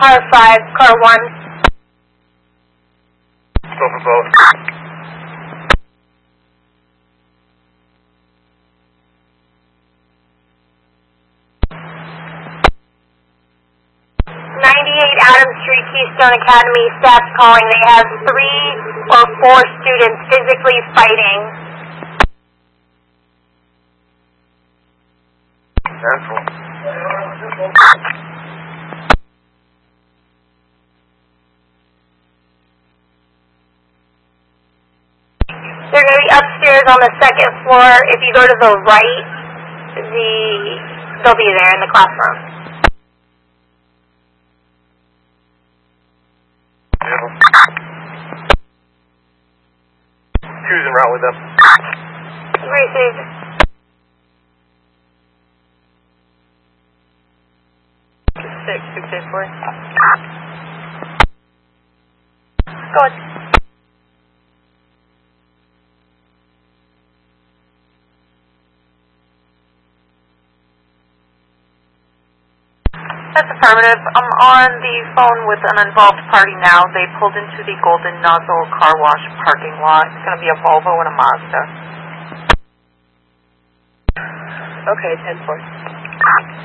car 5, car 1. Go for both. Adams Street, Keystone Academy, staff's calling. They have 3 or 4 students physically fighting. Careful. They're going to be upstairs on the 2nd floor. If you go to the right, they'll be there in the classroom. Cruising route with them. Received. Six, 684. Go ahead. That's affirmative. I'm on the phone with an involved party now. They pulled into the Golden Nozzle car wash parking lot. It's going to be a Volvo and a Mazda. Okay, 10-4.